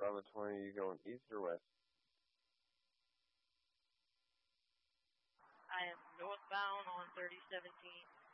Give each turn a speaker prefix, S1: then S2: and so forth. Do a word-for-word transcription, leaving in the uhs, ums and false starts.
S1: Bravo twenty, you going east or west?
S2: I am northbound on thirty seventeen.